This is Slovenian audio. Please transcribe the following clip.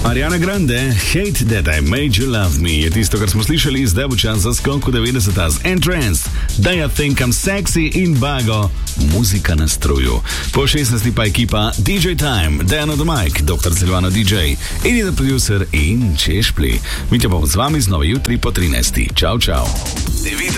Ariana Grande, Hate That I Made You Love Me je tisto, kar smo slišali, zdaj bo čas za skok v 90. z Entrance, Da I Think I'm Sexy in Bago, muzika na struju. Po 16. pa ekipa DJ Time, Dejan the Mike, Dr. Silvano DJ, Edi the Producer in Češpli. Mi te bomo z vami znova jutri po 13. Čau, čau.